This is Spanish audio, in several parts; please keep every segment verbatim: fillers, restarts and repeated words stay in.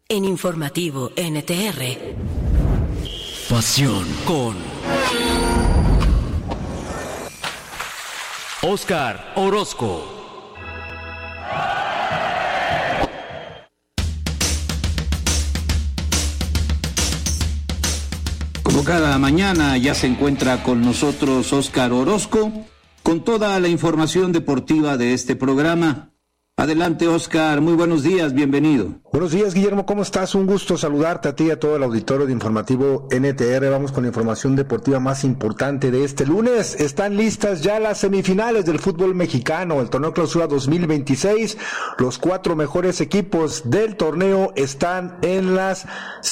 En Informativo N T R. Pasión con Óscar Orozco. Como cada mañana ya se encuentra con nosotros Óscar Orozco con toda la información deportiva de este programa. Adelante, Óscar, muy buenos días, bienvenido. Buenos días, Guillermo, ¿cómo estás? Un gusto saludarte a ti y a todo el auditorio de Informativo N T R. Vamos con la información deportiva más importante de este lunes. Están listas ya las semifinales del fútbol mexicano, el torneo Clausura dos mil veintiséis. Los cuatro mejores equipos del torneo están en las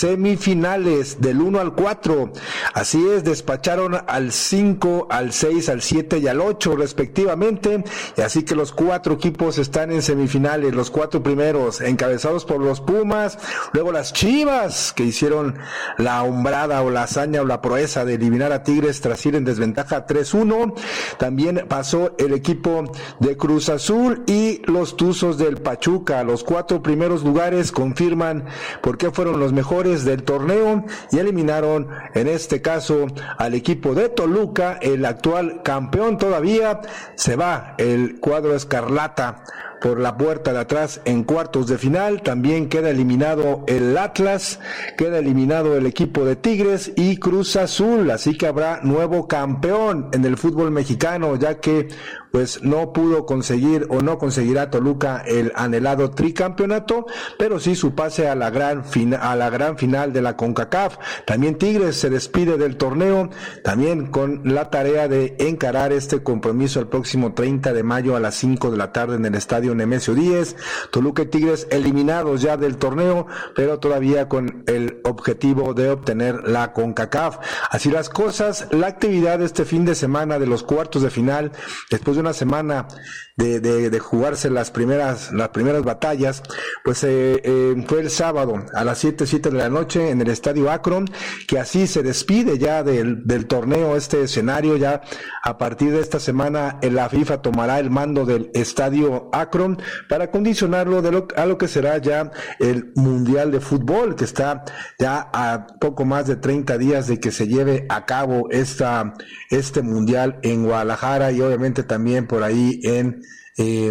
semifinales del uno al cuatro. Así es, despacharon al cinco, al seis, al siete y al ocho respectivamente. Y así que los cuatro equipos están en semifinales. Semifinales, los cuatro primeros encabezados por los Pumas, luego las Chivas que hicieron la hombrada o la hazaña o la proeza de eliminar a Tigres tras ir en desventaja tres uno, también pasó el equipo de Cruz Azul y los Tuzos del Pachuca. Los cuatro primeros lugares confirman por qué fueron los mejores del torneo y eliminaron en este caso al equipo de Toluca, el actual campeón todavía. Se va el cuadro escarlata por la puerta de atrás en cuartos de final. También queda eliminado el Atlas, queda eliminado el equipo de Tigres y Cruz Azul, así que habrá nuevo campeón en el fútbol mexicano, ya que pues no pudo conseguir o no conseguirá Toluca el anhelado tricampeonato, pero sí su pase a la gran fina, a la gran final de la CONCACAF. También Tigres se despide del torneo, también con la tarea de encarar este compromiso el próximo treinta de mayo a las cinco de la tarde en el estadio Nemesio Díez. Toluca y Tigres eliminados ya del torneo, pero todavía con el objetivo de obtener la CONCACAF. Así las cosas, la actividad de este fin de semana de los cuartos de final, después de una semana de, de, de jugarse las primeras las primeras batallas, pues eh, eh, fue el sábado a las siete, siete de la noche en el estadio Akron, que así se despide ya del, del torneo, este escenario. Ya a partir de esta semana la FIFA tomará el mando del estadio Akron para condicionarlo de lo, a lo que será ya el Mundial de Fútbol, que está ya a poco más de treinta días de que se lleve a cabo esta, este Mundial en Guadalajara y obviamente también por ahí en, eh,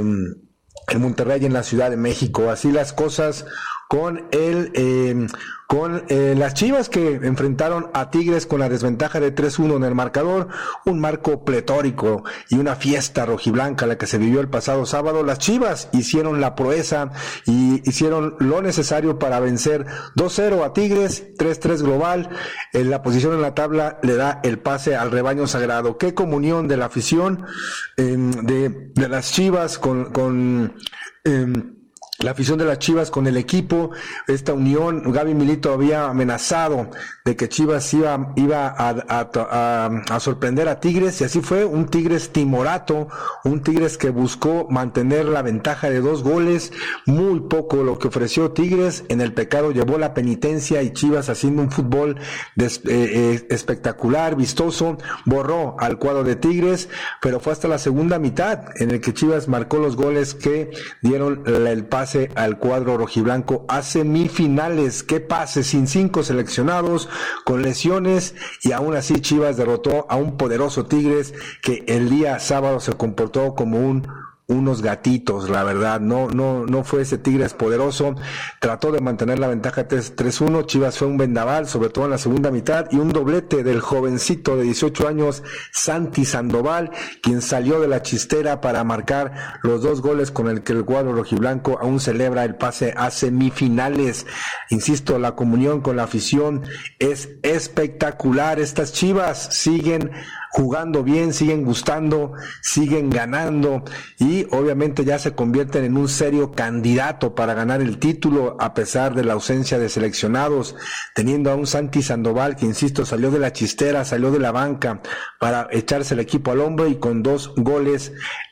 en Monterrey y en la Ciudad de México. Así las cosas con el eh, con eh, las Chivas, que enfrentaron a Tigres con la desventaja de tres uno en el marcador, un marco pletórico y una fiesta rojiblanca la que se vivió el pasado sábado. Las Chivas hicieron la proeza y hicieron lo necesario para vencer dos cero a Tigres, tres tres global. En la posición en la tabla le da el pase al rebaño sagrado. Qué comunión de la afición eh, de, de las Chivas con con eh, la afición de las Chivas con el equipo, esta unión. Gaby Milito había amenazado de que Chivas iba, iba a, a, a, a sorprender a Tigres, y así fue. Un Tigres timorato, un Tigres que buscó mantener la ventaja de dos goles, muy poco lo que ofreció Tigres. En el pecado llevó la penitencia y Chivas, haciendo un fútbol des, eh, eh, espectacular, vistoso, borró al cuadro de Tigres, pero fue hasta la segunda mitad en el que Chivas marcó los goles que dieron el pase al cuadro rojiblanco a semifinales. Qué pase, sin cinco seleccionados, con lesiones, y aún así Chivas derrotó a un poderoso Tigres que el día sábado se comportó como un unos gatitos, la verdad. No no no fue ese Tigres poderoso. Trató de mantener la ventaja tres uno. Chivas fue un vendaval, sobre todo en la segunda mitad, y un doblete del jovencito de dieciocho años, Santi Sandoval, quien salió de la chistera para marcar los dos goles con el que el cuadro rojiblanco aún celebra el pase a semifinales. Insisto, la comunión con la afición es espectacular. Estas Chivas siguen jugando bien, siguen gustando, siguen ganando, y obviamente ya se convierten en un serio candidato para ganar el título, a pesar de la ausencia de seleccionados, teniendo a un Santi Sandoval que, insisto, salió de la chistera, salió de la banca para echarse el equipo al hombro, y con dos goles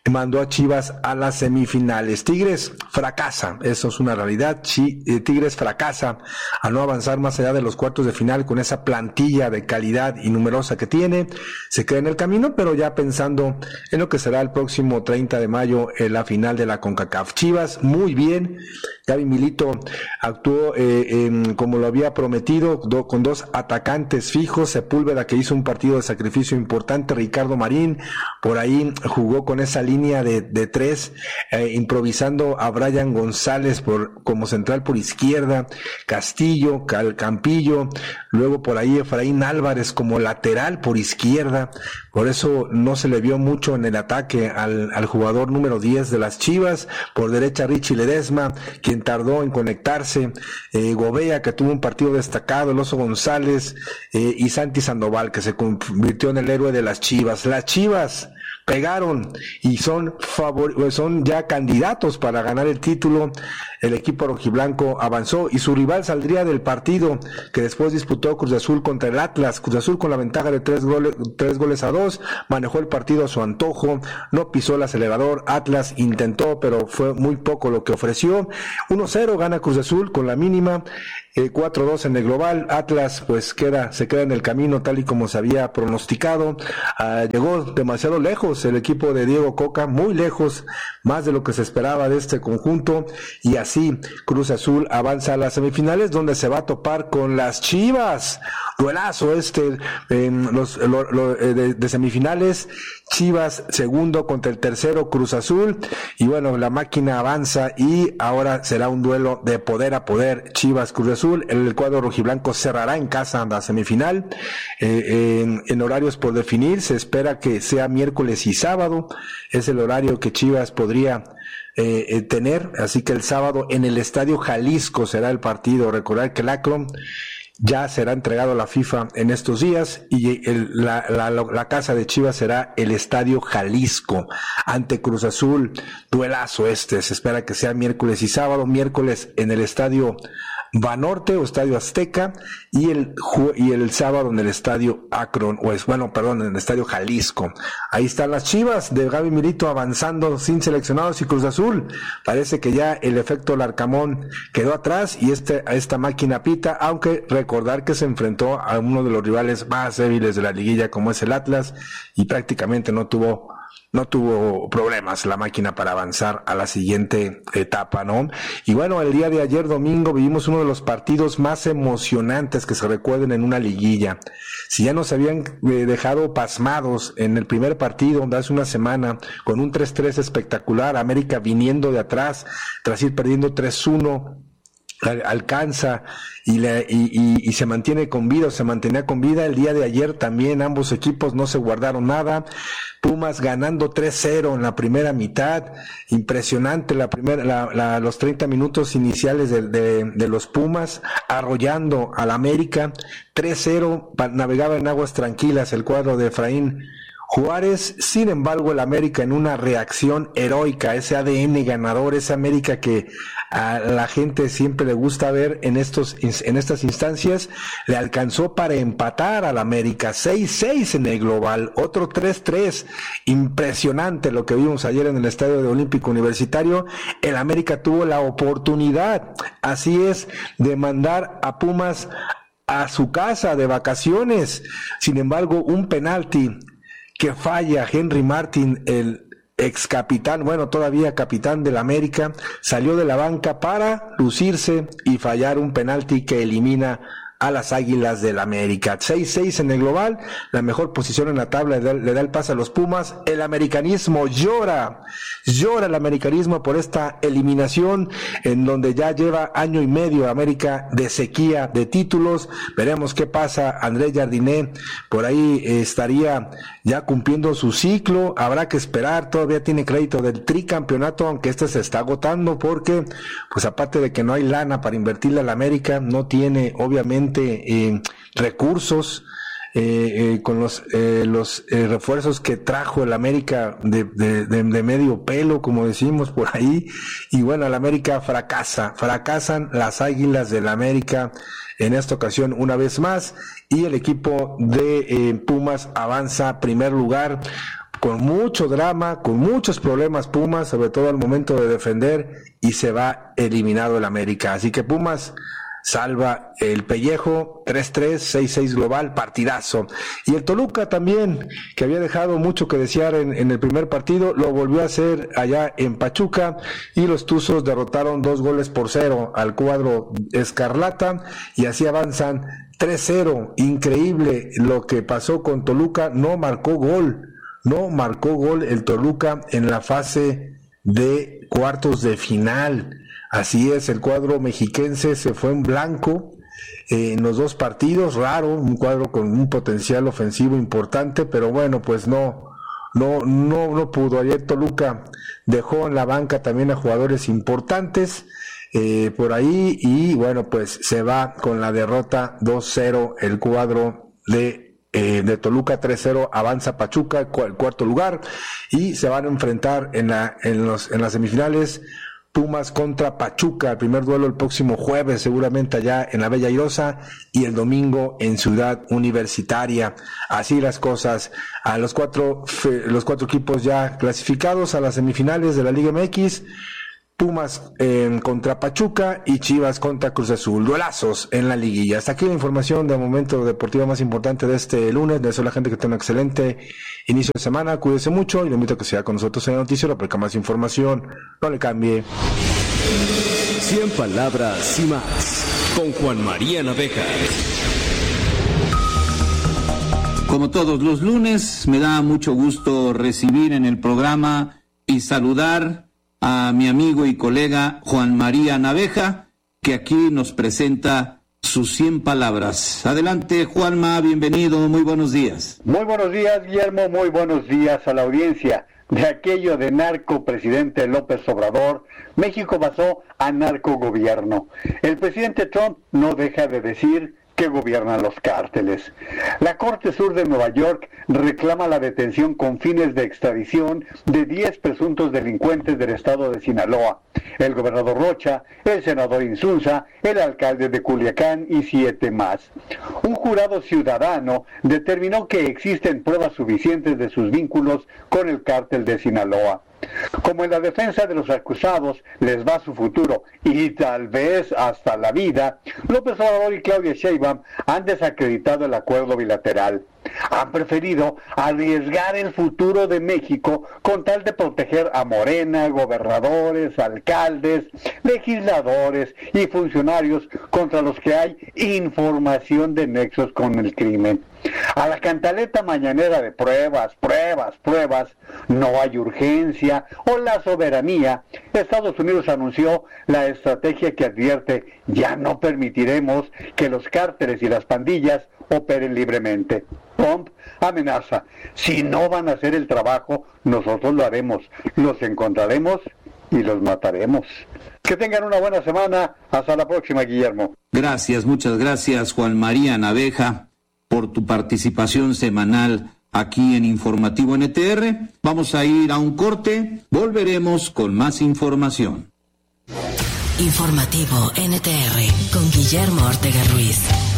mandó a Chivas a las semifinales. Tigres fracasa, eso es una realidad. Chi, eh, Tigres fracasa a no avanzar más allá de los cuartos de final con esa plantilla de calidad y numerosa que tiene. Se queda en el camino, pero ya pensando en lo que será el próximo treinta de mayo en la final de la CONCACAF. Chivas muy bien. Gaby Milito actuó eh, en, como lo había prometido, do, con dos atacantes fijos. Sepúlveda, que hizo un partido de sacrificio importante. Ricardo Marín por ahí jugó con esa línea de, de tres, eh, improvisando a Brian González por, como central por izquierda, Castillo, Cal, Campillo, luego por ahí Efraín Álvarez como lateral por izquierda. Por eso no se le vio mucho en el ataque al, al jugador número diez de las Chivas. Por derecha Richie Ledesma, quien tardó en conectarse, eh, Gobea, que tuvo un partido destacado, el Oso González, eh, y Santi Sandoval, que se convirtió en el héroe de las Chivas. Las Chivas pegaron y son favor- son ya candidatos para ganar el título. El equipo rojiblanco avanzó y su rival saldría del partido que después disputó Cruz Azul contra el Atlas. Cruz Azul, con la ventaja de tres goles, tres goles a dos, manejó el partido a su antojo, no pisó el acelerador. Atlas intentó, pero fue muy poco lo que ofreció. uno cero gana Cruz Azul con la mínima. Eh, cuatro dos en el global. Atlas pues queda, se queda en el camino tal y como se había pronosticado. Uh, llegó demasiado lejos el equipo de Diego Coca, muy lejos, más de lo que se esperaba de este conjunto, y así Cruz Azul avanza a las semifinales, donde se va a topar con las Chivas. Duelazo este en los lo, lo, de, de semifinales. Chivas segundo contra el tercero, Cruz Azul, y bueno, la máquina avanza y ahora será un duelo de poder a poder. Chivas Cruz Azul, el cuadro rojiblanco cerrará en casa la semifinal, eh, en, en horarios por definir. Se espera que sea miércoles y sábado, es el horario que Chivas podría eh, eh, tener, así que el sábado en el Estadio Jalisco será el partido. Recordar que el Akron ya será entregado a la FIFA en estos días y el, la, la, la casa de Chivas será el Estadio Jalisco ante Cruz Azul. Duelazo este, se espera que sea miércoles y sábado. Miércoles en el Estadio Banorte o Estadio Azteca, y el y el sábado en el Estadio Akron, o es bueno, perdón, en el Estadio Jalisco. Ahí están las Chivas de Gaby Milito avanzando sin seleccionados, y Cruz Azul parece que ya el efecto Larcamón quedó atrás y este a esta máquina pita, aunque recordar que se enfrentó a uno de los rivales más débiles de la liguilla, como es el Atlas, y prácticamente no tuvo no tuvo problemas la máquina para avanzar a la siguiente etapa, ¿no? Y bueno, el día de ayer domingo vivimos uno de los partidos más emocionantes que se recuerden en una liguilla. Si ya nos habían eh, dejado pasmados en el primer partido de hace una semana con un tres tres espectacular, América viniendo de atrás tras ir perdiendo tres uno, alcanza y, le, y, y, y se mantiene con vida, o se mantenía con vida. El día de ayer también ambos equipos no se guardaron nada. Pumas ganando tres cero en la primera mitad, impresionante la primera, la, la, los treinta minutos iniciales de, de, de los Pumas, arrollando al América. tres cero, navegaba en aguas tranquilas el cuadro de Efraín Juárez. Sin embargo, el América, en una reacción heroica, ese A D N ganador, ese América que a la gente siempre le gusta ver en estos en estas instancias, le alcanzó para empatar al América. seis seis en el global, otro tres tres. Impresionante lo que vimos ayer en el Estadio de Olímpico Universitario. El América tuvo la oportunidad, así es, de mandar a Pumas a su casa de vacaciones. Sin embargo, un penalti que falla Henry Martin, el ex capitán, bueno, todavía capitán del América, salió de la banca para lucirse y fallar un penalti que elimina a las Águilas del América. seis seis en el global, la mejor posición en la tabla le da, le da el pase a los Pumas. El americanismo llora, llora el americanismo por esta eliminación, en donde ya lleva año y medio América de sequía de títulos. Veremos qué pasa. Andrés Jardiné por ahí eh, estaría ya cumpliendo su ciclo, habrá que esperar. Todavía tiene crédito del tricampeonato, aunque este se está agotando porque, pues aparte de que no hay lana para invertirle a la América, no tiene obviamente Eh, recursos eh, eh, con los eh, los eh, refuerzos que trajo el América de, de, de, de medio pelo, como decimos por ahí. Y bueno, el América fracasa, fracasan las Águilas del América en esta ocasión una vez más, y el equipo de eh, Pumas avanza a primer lugar con mucho drama, con muchos problemas Pumas, sobre todo al momento de defender, y se va eliminado el América. Así que Pumas salva el pellejo, tres tres, seis seis global, partidazo. Y el Toluca también, que había dejado mucho que desear en, en el primer partido, lo volvió a hacer allá en Pachuca, y los Tuzos derrotaron dos goles por cero al cuadro escarlata, y así avanzan tres cero. Increíble lo que pasó con Toluca, no marcó gol, no marcó gol el Toluca en la fase de cuartos de final. Así es, el cuadro mexiquense se fue en blanco eh, en los dos partidos, raro, un cuadro con un potencial ofensivo importante, pero bueno, pues no, no, no, no pudo. Ayer Toluca dejó en la banca también a jugadores importantes eh, por ahí, y bueno, pues se va con la derrota dos cero el cuadro de eh, de Toluca. Tres cero avanza Pachuca, el cuarto lugar, y se van a enfrentar en la en los en las semifinales Pumas contra Pachuca, el primer duelo el próximo jueves, seguramente allá en la Bella Airosa, y el domingo en Ciudad Universitaria. Así las cosas. A los cuatro, los cuatro equipos ya clasificados a las semifinales de la Liga M X, Pumas eh, contra Pachuca y Chivas contra Cruz Azul. Duelazos en la liguilla. Hasta aquí la información de momento deportivo más importante de este lunes. Les deseo a la gente que tenga un excelente inicio de semana. Cuídese mucho y le invito a que sea con nosotros en el noticiero porque más información no le cambie. cien palabras y más con Juan María Naveja. Como todos los lunes, me da mucho gusto recibir en el programa y saludar a mi amigo y colega Juan María Naveja, que aquí nos presenta sus cien palabras. Adelante, Juanma, bienvenido, muy buenos días. Muy buenos días, Guillermo, muy buenos días a la audiencia. De aquello de narco presidente López Obrador, México pasó a narcogobierno. El presidente Trump no deja de decir que gobiernan los cárteles. La Corte Sur de Nueva York reclama la detención con fines de extradición de diez presuntos delincuentes del estado de Sinaloa, el gobernador Rocha, el senador Insunza, el alcalde de Culiacán y siete más. Un jurado ciudadano determinó que existen pruebas suficientes de sus vínculos con el cártel de Sinaloa. Como en la defensa de los acusados les va su futuro y tal vez hasta la vida, López Obrador y Claudia Sheinbaum han desacreditado el acuerdo bilateral. Han preferido arriesgar el futuro de México con tal de proteger a Morena, gobernadores, alcaldes, legisladores y funcionarios contra los que hay información de nexos con el crimen. A la cantaleta mañanera de pruebas, pruebas, pruebas, no hay urgencia o la soberanía, Estados Unidos anunció la estrategia que advierte: ya no permitiremos que los cárteles y las pandillas operen libremente. Trump amenaza: si no van a hacer el trabajo, nosotros lo haremos, los encontraremos y los mataremos. Que tengan una buena semana. Hasta la próxima, Guillermo. Gracias, muchas gracias, Juan María Naveja, por tu participación semanal aquí en Informativo N T R. Vamos a ir a un corte, volveremos con más información. Informativo N T R con Guillermo Ortega Ruiz.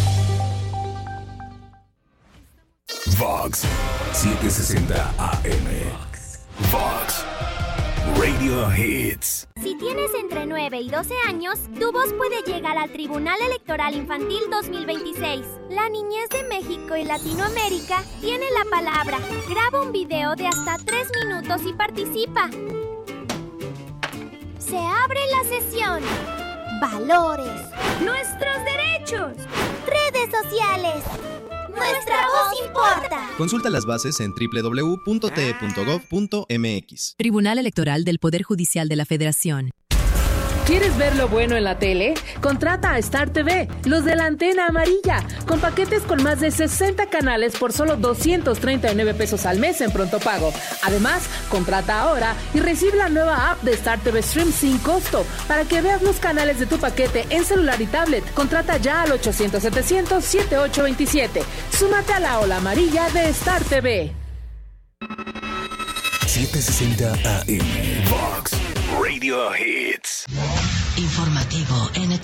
Vox setecientos sesenta A M. Vox Radio Hits. Si tienes entre nueve y doce años, tu voz puede llegar al Tribunal Electoral Infantil dos mil veintiséis. La niñez de México y Latinoamérica tiene la palabra. Graba un video de hasta tres minutos y participa. Se abre la sesión. Valores. Nuestros derechos. Redes sociales. Nuestra voz importa. Consulta las bases en doble u doble u doble u punto t e punto gov punto m x. Tribunal Electoral del Poder Judicial de la Federación. ¿Quieres ver lo bueno en la tele? Contrata a Star T V, los de la antena amarilla, con paquetes con más de sesenta canales por solo doscientos treinta y nueve pesos al mes en pronto pago. Además, contrata ahora y recibe la nueva app de Star T V Stream sin costo para que veas los canales de tu paquete en celular y tablet. Contrata ya al ochocientos setecientos setenta y ocho veintisiete. Súmate a la ola amarilla de Star T V. setecientos sesenta A M. Vox Radio Hits. Informativo N T